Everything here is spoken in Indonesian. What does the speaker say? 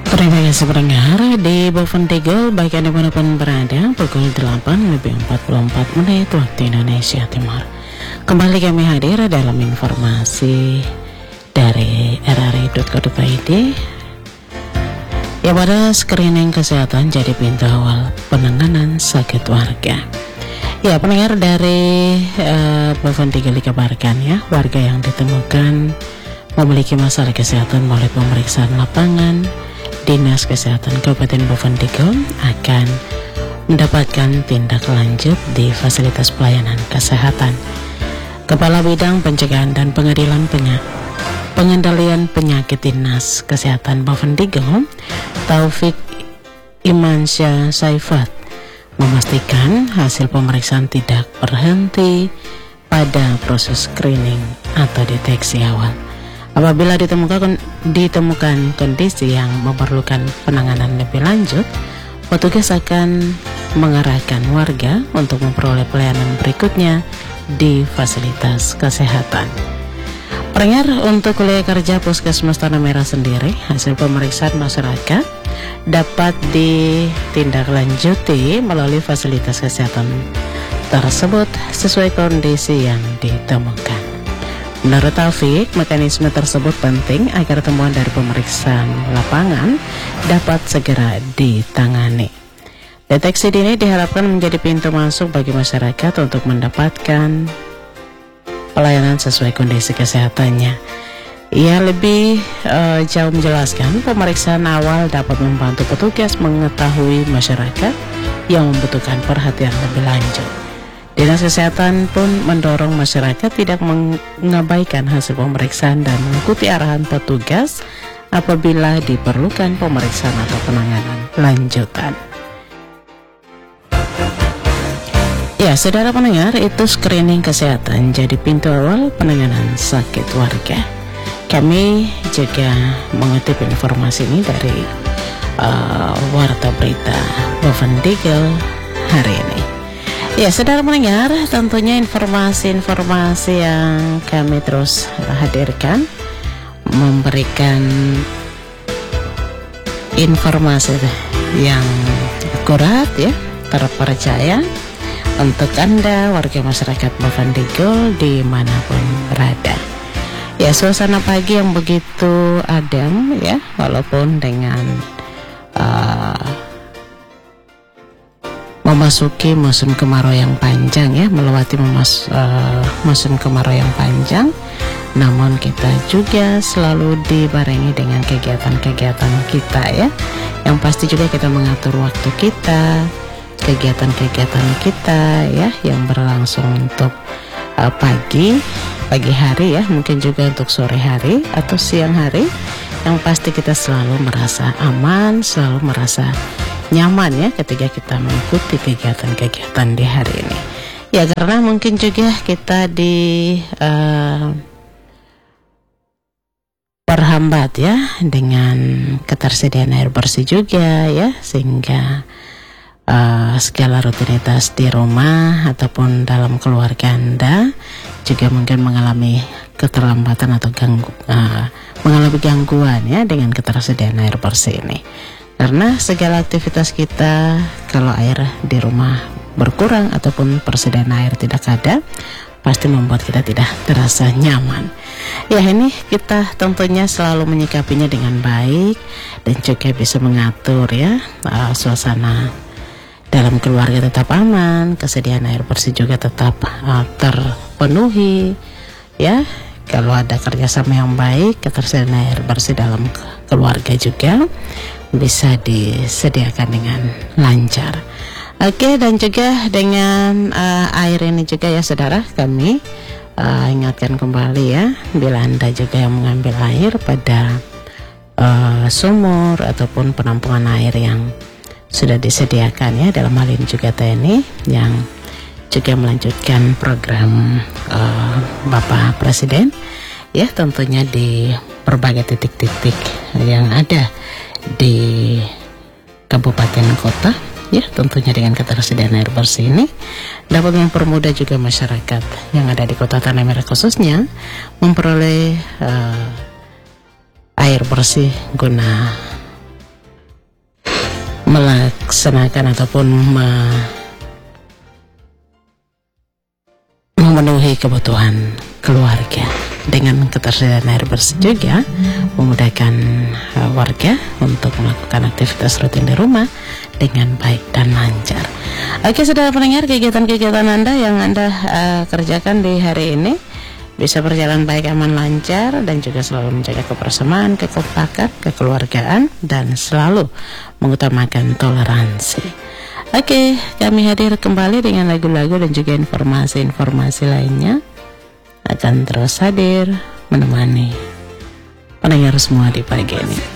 Terima kasih pendengar di Boven Tigel, baik Anda dimanapun berada, pukul 8:44 waktu Indonesia Timur. Kembali kami hadir dalam informasi dari rri.co.id. Ya, pada screening kesehatan jadi pintu awal penanganan sakit warga. Ya, pendengar dari Boven Tigel dikabarkan ya, warga yang ditemukan memiliki masalah kesehatan melalui pemeriksaan lapangan, Dinas Kesehatan Kabupaten Boven Tigel akan mendapatkan tindak lanjut di fasilitas pelayanan kesehatan. Kepala Bidang Pencegahan dan Pengendalian Penyakit Dinas Kesehatan Boven Tigel, Taufik Imansyah Saifat, memastikan hasil pemeriksaan tidak berhenti pada proses screening atau deteksi awal. Apabila ditemukan kondisi yang memerlukan penanganan lebih lanjut, petugas akan mengarahkan warga untuk memperoleh pelayanan berikutnya di fasilitas kesehatan. Pendengar, untuk wilayah kerja Puskesmas Tanah Merah sendiri, hasil pemeriksaan masyarakat dapat ditindaklanjuti melalui fasilitas kesehatan tersebut sesuai kondisi yang ditemukan. Menurut Taufik, mekanisme tersebut penting agar temuan dari pemeriksaan lapangan dapat segera ditangani. Deteksi dini diharapkan menjadi pintu masuk bagi masyarakat untuk mendapatkan pelayanan sesuai kondisi kesehatannya. Ia lebih jauh menjelaskan, pemeriksaan awal dapat membantu petugas mengetahui masyarakat yang membutuhkan perhatian lebih lanjut. Dinas Kesehatan pun mendorong masyarakat tidak mengabaikan hasil pemeriksaan dan mengikuti arahan petugas apabila diperlukan pemeriksaan atau penanganan lanjutan. Ya, saudara pendengar, itu screening kesehatan jadi pintu awal penanganan sakit warga. Kami juga mengutip informasi ini dari Warta Berita Boven Tigel hari ini. Ya, saudara pendengar, tentunya informasi-informasi yang kami terus hadirkan memberikan informasi yang akurat ya, terpercaya untuk Anda warga masyarakat Boven Tigel dimanapun berada. Ya, suasana pagi yang begitu adem ya, walaupun dengan memasuki musim kemarau yang panjang ya, melewati musim kemarau yang panjang, namun kita juga selalu dibarengi dengan kegiatan-kegiatan kita ya, yang pasti juga kita mengatur waktu kita, kegiatan-kegiatan kita ya, yang berlangsung untuk pagi hari ya, mungkin juga untuk sore hari atau siang hari, yang pasti kita selalu merasa aman, selalu merasa nyaman ya ketika kita mengikuti kegiatan-kegiatan di hari ini. Ya, karena mungkin juga kita perhambat ya dengan ketersediaan air bersih juga ya, sehingga segala rutinitas di rumah ataupun dalam keluarga Anda juga mungkin mengalami keterlambatan atau mengalami gangguan ya dengan ketersediaan air bersih ini. Karena segala aktivitas kita, kalau air di rumah berkurang ataupun persediaan air tidak ada, pasti membuat kita tidak terasa nyaman. Ya, ini kita tentunya selalu menyikapinya dengan baik dan juga bisa mengatur ya suasana dalam keluarga tetap aman, kesediaan air bersih juga tetap terpenuhi ya. Kalau ada kerjasama yang baik, ketersediaan air bersih dalam keluarga juga bisa disediakan dengan lancar. Oke, dan juga dengan air ini juga ya saudara, kami ingatkan kembali ya, bila Anda juga yang mengambil air pada sumur ataupun penampungan air yang sudah disediakan ya, dalam hal ini juga TNI yang juga melanjutkan program Bapak Presiden ya, tentunya di berbagai titik-titik yang ada di kabupaten kota ya, tentunya dengan ketersediaan air bersih ini dapat mempermudah juga masyarakat yang ada di Kota Tanah Merah khususnya memperoleh air bersih guna melaksanakan ataupun memenuhi kebutuhan keluarga. Dengan ketersediaan air bersih juga memudahkan warga untuk melakukan aktivitas rutin di rumah dengan baik dan lancar. Oke, saudara pendengar, kegiatan-kegiatan Anda yang Anda kerjakan di hari ini bisa berjalan baik, aman, lancar, dan juga selalu menjaga kebersamaan, kekompakan, kekeluargaan, dan selalu mengutamakan toleransi. Oke, kami hadir kembali dengan lagu-lagu dan juga informasi-informasi lainnya. Akan terus hadir menemani pendengar semua di pagi ini.